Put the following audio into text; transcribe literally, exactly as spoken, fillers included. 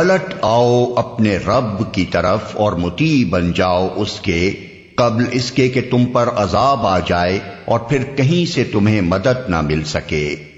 पलट आओ अपने रब की तरफ और मुती बन जाओ उसके, कब्ल इसके कि तुम पर अजाब आ जाए और फिर कहीं से तुम्हें मदद ना मिल सके।